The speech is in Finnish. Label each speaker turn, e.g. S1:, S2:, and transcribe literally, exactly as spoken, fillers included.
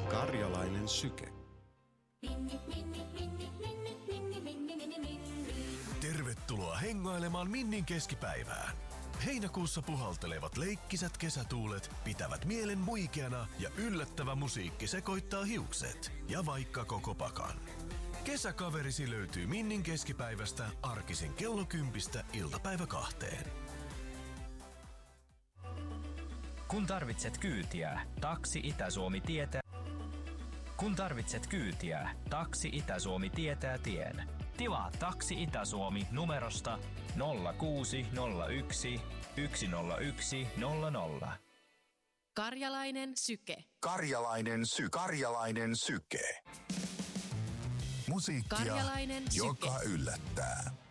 S1: Karjalainen syke.
S2: Tervetuloa hengailemaan Minnin keskipäivään. Heinäkuussa puhaltelevat leikkisät kesätuulet pitävät mielen muikeana ja yllättävä musiikki sekoittaa hiukset ja vaikka koko pakan. Kesäkaverisi löytyy Minnin keskipäivästä arkisin kello kympistä iltapäivä kahteen.
S3: Kun tarvitset kyytiä, Taksi Itä-Suomi tietää. Kun tarvitset kyytiä, Taksi Itä-Suomi tietää tien. Tilaa Taksi Itä-Suomi numerosta nolla kuusi nolla yksi yksi nolla yksi nolla nolla.
S4: Karjalainen syke.
S5: Karjalainen sy, Karjalainen syke. Musiikkia,
S4: Karjalainen syke.
S5: joka yllättää.